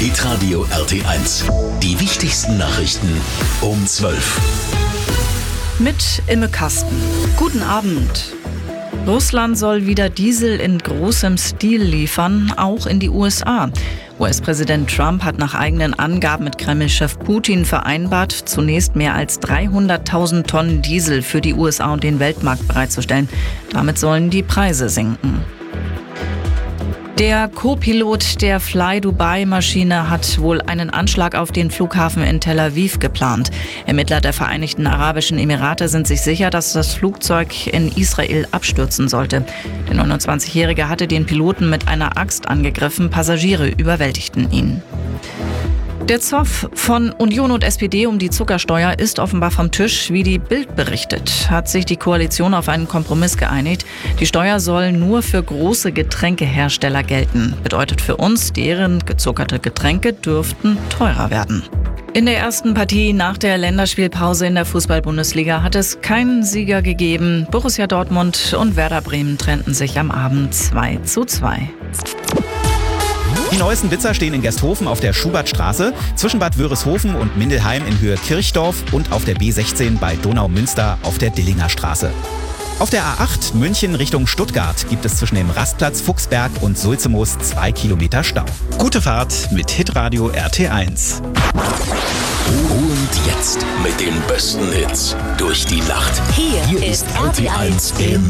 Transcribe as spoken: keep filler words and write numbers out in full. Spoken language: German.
Hitradio R T eins. Die wichtigsten Nachrichten um zwölf. Mit Imme Kasten. Guten Abend. Russland soll wieder Diesel in großem Stil liefern, auch in die U S A. U S-Präsident Trump hat nach eigenen Angaben mit Kreml-Chef Putin vereinbart, zunächst mehr als dreihunderttausend Tonnen Diesel für die U S A und den Weltmarkt bereitzustellen. Damit sollen die Preise sinken. Der Co-Pilot der Fly-Dubai-Maschine hat wohl einen Anschlag auf den Flughafen in Tel Aviv geplant. Ermittler der Vereinigten Arabischen Emirate sind sich sicher, dass das Flugzeug in Israel abstürzen sollte. Der neunundzwanzigjährige hatte den Piloten mit einer Axt angegriffen, Passagiere überwältigten ihn. Der Zoff von Union und S P D um die Zuckersteuer ist offenbar vom Tisch. Wie die Bild berichtet, hat sich die Koalition auf einen Kompromiss geeinigt. Die Steuer soll nur für große Getränkehersteller gelten. Bedeutet für uns, deren gezuckerte Getränke dürften teurer werden. In der ersten Partie nach der Länderspielpause in der Fußball-Bundesliga hat es keinen Sieger gegeben. Borussia Dortmund und Werder Bremen trennten sich am Abend zwei zu zwei. Die neuesten Blitzer stehen in Gersthofen auf der Schubertstraße, zwischen Bad Wörishofen und Mindelheim in Höhe Kirchdorf und auf der B sechzehn bei Donaumünster auf der Dillinger Straße. Auf der A acht München Richtung Stuttgart gibt es zwischen dem Rastplatz Fuchsberg und Sulzemoos zwei Kilometer Stau. Gute Fahrt mit Hitradio R T eins. Und jetzt mit den besten Hits durch die Nacht. Hier, Hier ist R T eins im